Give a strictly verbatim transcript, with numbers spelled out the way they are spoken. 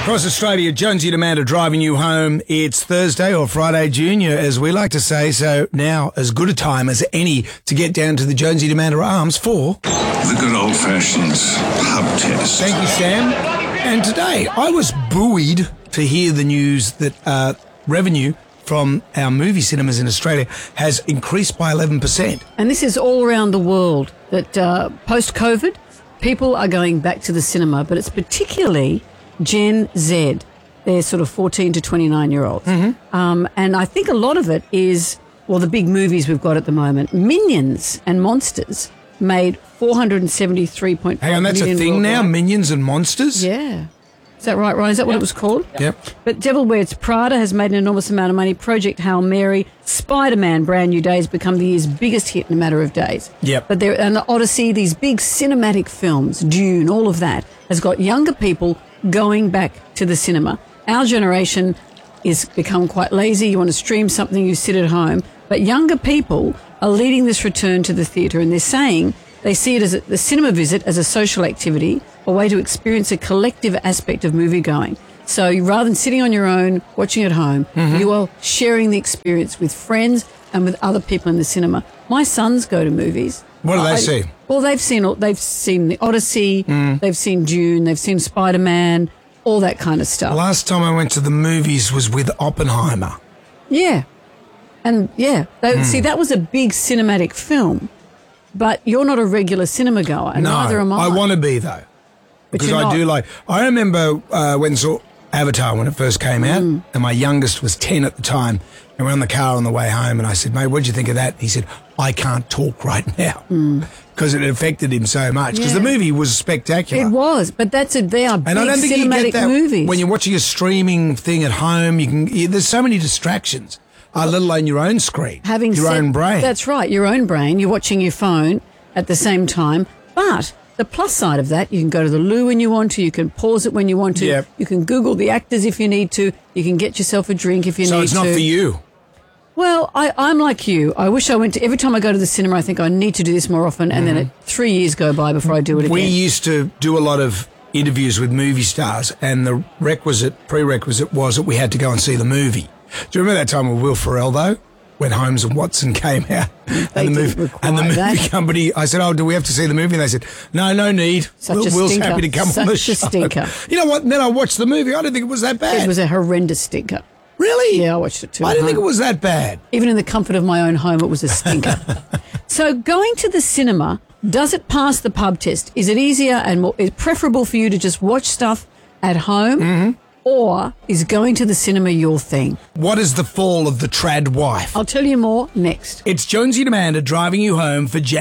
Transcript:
Across Australia, Jonesy and Amanda driving you home. It's Thursday or Friday Junior, as we like to say. So now, as good a time as any to get down to the Jonesy and Amanda Arms for the good old-fashioned pub test. Thank you, Sam. And today, I was buoyed to hear the news that uh, revenue from our movie cinemas in Australia has increased by eleven percent. And this is all around the world, that uh, post-COVID, people are going back to the cinema, but it's particularly Gen Z. They're sort of fourteen to twenty-nine-year-olds. Mm-hmm. Um, and I think a lot of it is, well, the big movies we've got at the moment. Minions and Monsters made four hundred seventy-three point five million. Hang on, that's a thing now, Minions and Monsters? Yeah. Is that right, Ryan? Is that what yep. it was called? Yep. But Devil Wears Prada has made an enormous amount of money. Project Hail Mary, Spider-Man, Brand New Day has become the year's biggest hit in a matter of days. Yep. But there, and the Odyssey, these big cinematic films, Dune, all of that, has got younger people going back to the cinema. Our generation is become quite lazy. You want to stream something, you sit at home. But younger people are leading this return to the theatre, and they're saying they see it as a, the cinema visit as a social activity, a way to experience a collective aspect of movie-going. So rather than sitting on your own, watching at home, mm-hmm. you are sharing the experience with friends and with other people in the cinema. My sons go to movies. What do they I, see? Well, they've seen they've seen the Odyssey, mm. they've seen Dune, they've seen Spider-Man, all that kind of stuff. Last time I went to the movies was with Oppenheimer. Yeah. And, yeah, they, mm. see, that was a big cinematic film, but you're not a regular cinema goer, and no, neither am I. I want to be, though. But because I do like... I remember uh, when saw Avatar when it first came out, mm. and my youngest was ten at the time, and we're on the car on the way home, and I said, mate, what'd you think of that? He said, I can't talk right now because mm. it affected him so much, because yeah. the movie was spectacular. It was, but that's a, they are big and I don't think cinematic you get that movies. When you're watching a streaming thing at home, you can. You, there's so many distractions, uh, let alone your own screen, Having your said, own brain. That's right, your own brain. You're watching your phone at the same time, but... the plus side of that, you can go to the loo when you want to, you can pause it when you want to, yep. you can Google the actors if you need to, you can get yourself a drink if you so need to. So it's not for you? Well, I, I'm like you. I wish I went to, every time I go to the cinema, I think I need to do this more often, and mm. then it, three years go by before I do it again. We used to do a lot of interviews with movie stars, and the requisite, prerequisite was that we had to go and see the movie. Do you remember that time with Will Ferrell, though? When Holmes and Watson came out, they and the movie, and the movie that. company, I said, "Oh, do we have to see the movie?" And they said, "No, no need. Such Will, a Will's stinker. happy to come Such on the a show." Stinker. You know what? And then I watched the movie. I didn't think it was that bad. It was a horrendous stinker. Really? Yeah, I watched it too. I didn't think it was that bad. Even in the comfort of my own home, it was a stinker. So, going to the cinema, does it pass the pub test? Is it easier and more? Is it preferable for you to just watch stuff at home? Mm-hmm. Or is going to the cinema your thing? What is the fall of the trad wife? I'll tell you more next. It's Jonesy and Amanda driving you home for Jack.